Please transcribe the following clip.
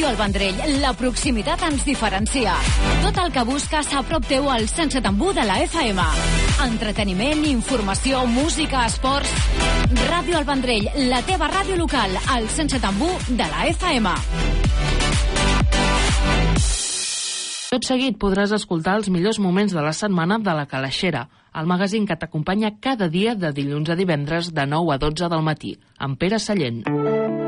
Ràdio El Vendrell, la proximitat ens diferencia. Tot el que busques a prop teu al 107.1 de la FM. Entreteniment, informació, música, esports... Ràdio El Vendrell, la teva ràdio local, al 107.1 de la FM. Tot seguit podràs escoltar els millors moments de la setmana de La Calaixera, el magazín que t'acompanya cada dia de dilluns a divendres de 9 a 12 del matí, amb Pere Sallent.